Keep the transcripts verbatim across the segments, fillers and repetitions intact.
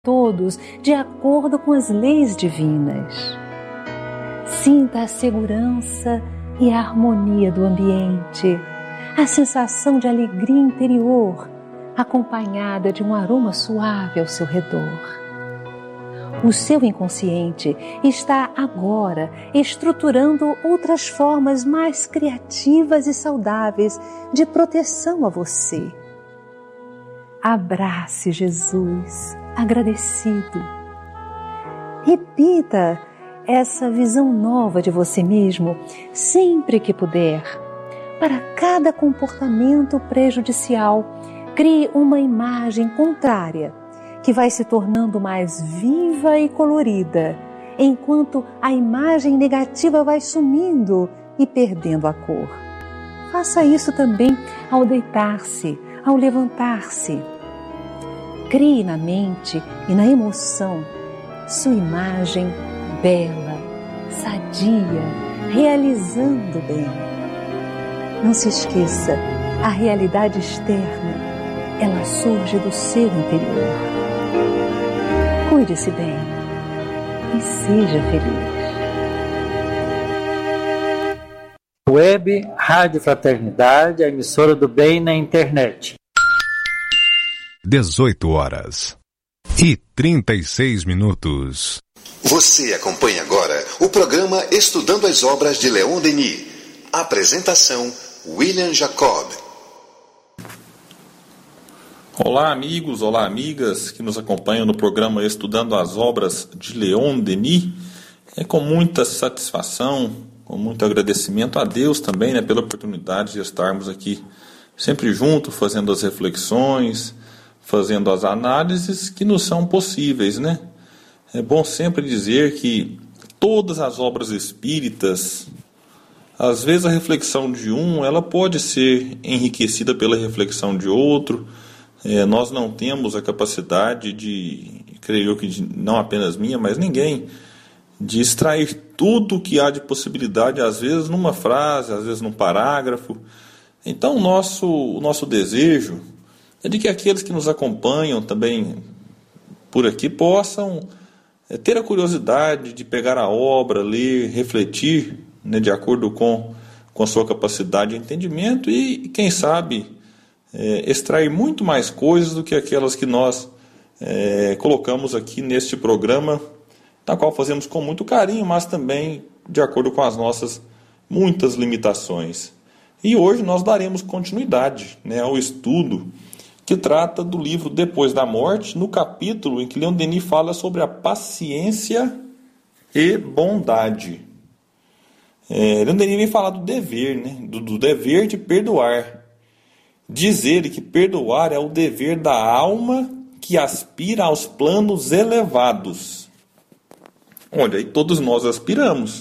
todos de acordo com as leis divinas. Sinta a segurança e a harmonia do ambiente, a sensação de alegria interior, acompanhada de um aroma suave ao seu redor. O seu inconsciente está agora estruturando outras formas mais criativas e saudáveis de proteção a você. Abrace Jesus, agradecido. Repita essa visão nova de você mesmo sempre que puder. Para cada comportamento prejudicial, crie uma imagem contrária, que vai se tornando mais viva e colorida, enquanto a imagem negativa vai sumindo e perdendo a cor. Faça isso também ao deitar-se, ao levantar-se. Crie na mente e na emoção sua imagem bela, sadia, realizando bem. Não se esqueça, a realidade externa, ela surge do seu interior. Cuide-se bem e seja feliz. Web Rádio Fraternidade, a emissora do bem na internet. dezoito horas e trinta e seis minutos. Você acompanha agora o programa Estudando as Obras de Leon Denis. Apresentação, William Jacob. Olá amigos, olá amigas que nos acompanham no programa Estudando as Obras de Leon Denis. É com muita satisfação, com muito agradecimento a Deus também, né, pela oportunidade de estarmos aqui sempre juntos, fazendo as reflexões, fazendo as análises que nos são possíveis, né? É bom sempre dizer que todas as obras espíritas, às vezes a reflexão de um, ela pode ser enriquecida pela reflexão de outro. É, nós não temos a capacidade de, creio que de, não apenas minha, mas ninguém, de extrair tudo o que há de possibilidade, às vezes numa frase, às vezes num parágrafo. Então o nosso, o nosso desejo é de que aqueles que nos acompanham também por aqui possam é, ter a curiosidade de pegar a obra, ler, refletir, né, de acordo com, com a sua capacidade de entendimento e, quem sabe, é, extrair muito mais coisas do que aquelas que nós é, colocamos aqui neste programa, na qual fazemos com muito carinho, mas também de acordo com as nossas muitas limitações. E hoje nós daremos continuidade, né, ao estudo que trata do livro Depois da Morte, no capítulo em que Leon Denis fala sobre a paciência e bondade. É, Leon Denis vem falar do dever, né, do, do dever de perdoar. Diz ele que perdoar é o dever da alma que aspira aos planos elevados. Olha, e todos nós aspiramos.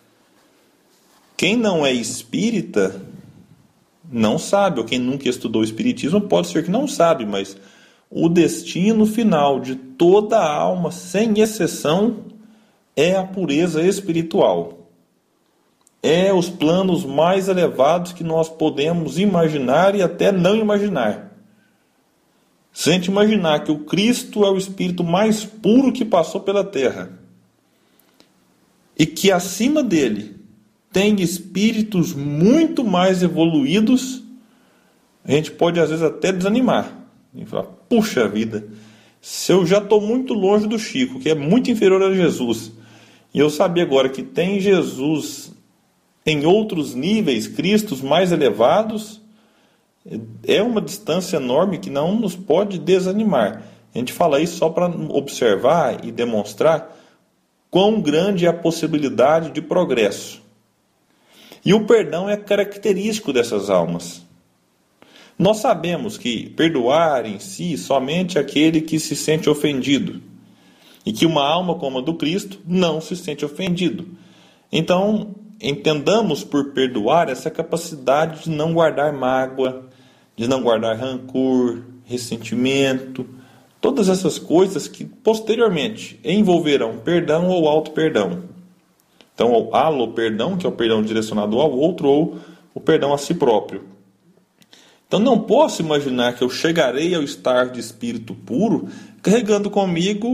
Quem não é espírita não sabe, ou quem nunca estudou o espiritismo pode ser que não sabe, mas o destino final de toda a alma, sem exceção, é a pureza espiritual. É os planos mais elevados que nós podemos imaginar e até não imaginar. Se a gente imaginar que o Cristo é o espírito mais puro que passou pela terra, e que acima dele tem espíritos muito mais evoluídos, a gente pode às vezes até desanimar e falar, puxa vida, se eu já estou muito longe do Chico, que é muito inferior a Jesus, e eu sabia agora que tem Jesus em outros níveis, Cristos mais elevados, é uma distância enorme que não nos pode desanimar. A gente fala isso só para observar e demonstrar quão grande é a possibilidade de progresso. E o perdão é característico dessas almas. Nós sabemos que perdoar em si somente aquele que se sente ofendido. E que uma alma como a do Cristo não se sente ofendido. Então, entendamos por perdoar essa capacidade de não guardar mágoa, de não guardar rancor, ressentimento, todas essas coisas que posteriormente envolverão perdão ou auto-perdão. Então, o alo-perdão, que é o perdão direcionado ao outro, ou o perdão a si próprio. Então, não posso imaginar que eu chegarei ao estar de espírito puro carregando comigo